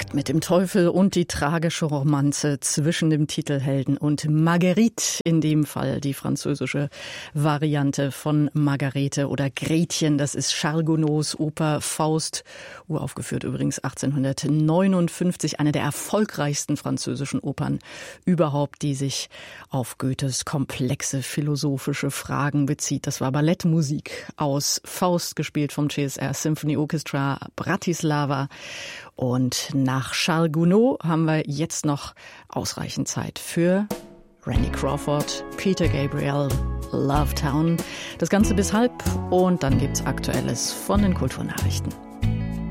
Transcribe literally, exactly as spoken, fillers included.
Mit dem Teufel und die tragische Romanze zwischen dem Titelhelden und Marguerite, in dem Fall die französische Variante von Margarete oder Gretchen. Das ist Charles Gounods Oper Faust, uraufgeführt übrigens achtzehnhundertneunundfünfzig, eine der erfolgreichsten französischen Opern überhaupt, die sich auf Goethes komplexe philosophische Fragen bezieht. Das war Ballettmusik aus Faust, gespielt vom C S R Symphony Orchestra Bratislava. Und nach Charles Gounod haben wir jetzt noch ausreichend Zeit für Randy Crawford, Peter Gabriel, Love Town. Das Ganze bis halb und dann gibt's Aktuelles von den Kulturnachrichten.